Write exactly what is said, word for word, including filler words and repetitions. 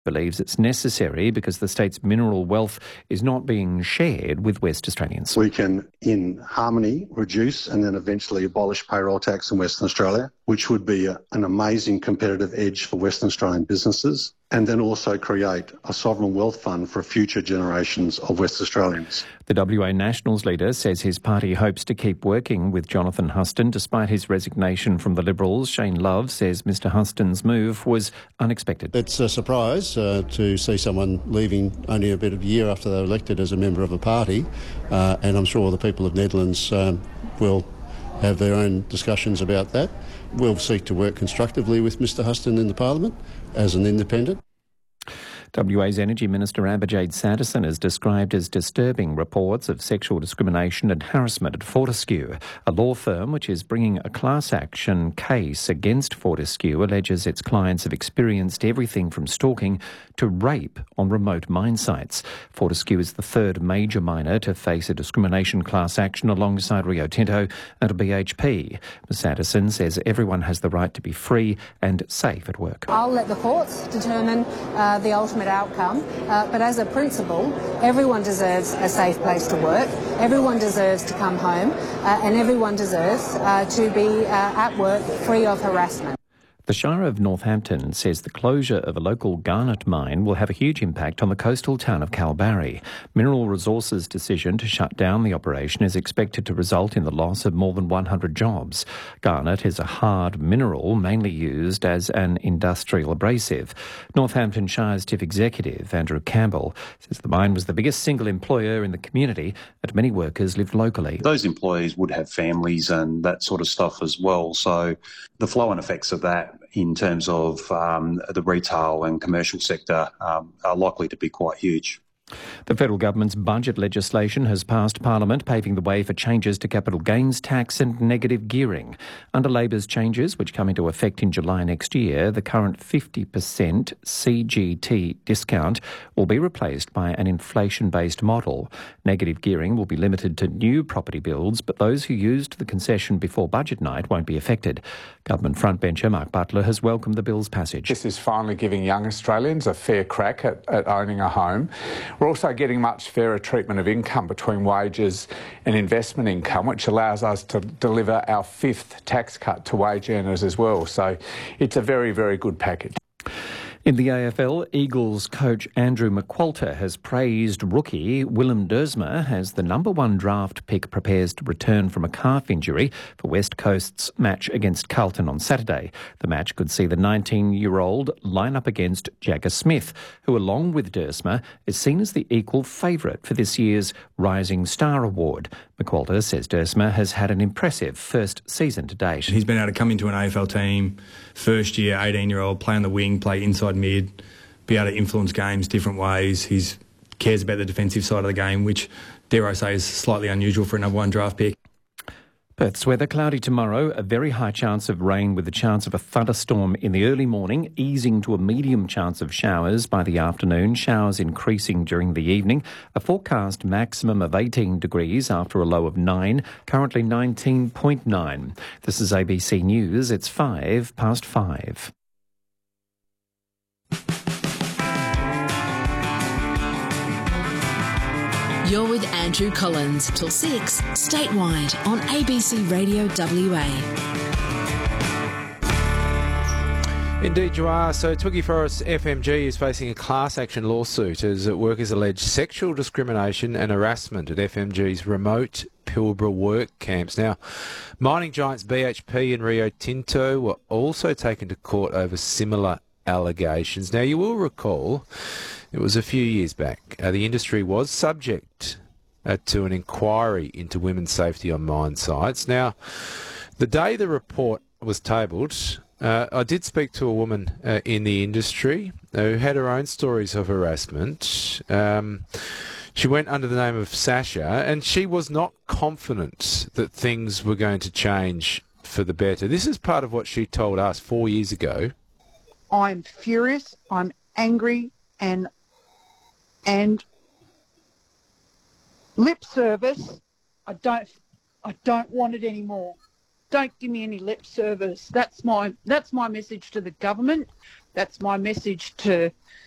believes it's necessary because the state's mineral wealth is not being shared with West Australians. We can, in harmony, reduce and then eventually abolish payroll tax in Western Australia, which would be a, an amazing competitive edge for Western Australian businesses, and then also create a sovereign wealth fund for future generations of West Australians. The W A Nationals leader says his party hopes to keep working with Jonathan Huston despite his resignation from the Liberals. Shane Love says Mr Huston's move was unexpected. It's a surprise uh, to see someone leaving only a bit of a year after they were elected as a member of a party, uh, and I'm sure the people of Nedlands um, will have their own discussions about that. We'll seek to work constructively with Mr Huston in the Parliament as an independent. W A's Energy Minister Abhijit Sanderson has described as disturbing reports of sexual discrimination and harassment at Fortescue. A law firm which is bringing a class action case against Fortescue alleges its clients have experienced everything from stalking to rape on remote mine sites. Fortescue is the third major miner to face a discrimination class action alongside Rio Tinto and B H P. Miz Sanderson says everyone has the right to be free and safe at work. I'll let the courts determine uh, the ultimate outcome, uh, but as a principle, everyone deserves a safe place to work, everyone deserves to come home, uh, and everyone deserves uh, to be uh, at work free of harassment. The Shire of Northampton says the closure of a local garnet mine will have a huge impact on the coastal town of Kalbarri. Mineral Resources' decision to shut down the operation is expected to result in the loss of more than one hundred jobs. Garnet is a hard mineral mainly used as an industrial abrasive. Northampton Shire's Chief Executive, Andrew Campbell, says the mine was the biggest single employer in the community and many workers lived locally. Those employees would have families and that sort of stuff as well, so the flow and effects of that in terms of um, the retail and commercial sector um, are likely to be quite huge. The federal government's budget legislation has passed Parliament, paving the way for changes to capital gains tax and negative gearing. Under Labor's changes, which come into effect in July next year, the current fifty percent C G T discount will be replaced by an inflation-based model. Negative gearing will be limited to new property builds, but those who used the concession before budget night won't be affected. Government frontbencher Mark Butler has welcomed the bill's passage. This is finally giving young Australians a fair crack at, at owning a home. We're also getting much fairer treatment of income between wages and investment income, which allows us to deliver our fifth tax cut to wage earners as well. So it's a very, very good package. In the A F L, Eagles coach Andrew McQualter has praised rookie Willem Dersma as the number one draft pick prepares to return from a calf injury for West Coast's match against Carlton on Saturday. The match could see the nineteen-year-old line up against Jagger Smith, who along with Dersma is seen as the equal favourite for this year's Rising Star Award. McQualter says Dersma has had an impressive first season to date. He's been able to come into an A F L team, first year, eighteen-year-old, play on the wing, play inside mid, be able to influence games different ways. He cares about the defensive side of the game, which, dare I say, is slightly unusual for a number one draft pick. Perth's weather cloudy tomorrow, a very high chance of rain with a chance of a thunderstorm in the early morning, easing to a medium chance of showers by the afternoon, showers increasing during the evening. A forecast maximum of eighteen degrees after a low of nine, currently nineteen point nine. This is A B C News, it's five past five. You're with Andrew Collins till six, statewide on A B C Radio W A. Indeed you are. So Twiggy Forest F M G is facing a class action lawsuit as workers allege sexual discrimination and harassment at F M G's remote Pilbara work camps. Now, mining giants B H P and Rio Tinto were also taken to court over similar allegations. Now, you will recall it was a few years back. Uh, the industry was subject uh, to an inquiry into women's safety on mine sites. Now, the day the report was tabled, uh, I did speak to a woman uh, in the industry uh, who had her own stories of harassment. Um, she went under the name of Sasha, and she was not confident that things were going to change for the better. This is part of what she told us four years ago. I'm furious, I'm angry, and and lip service, I don't I don't want it anymore. Don't give me any lip service. That's my that's my message to the government. That's my message to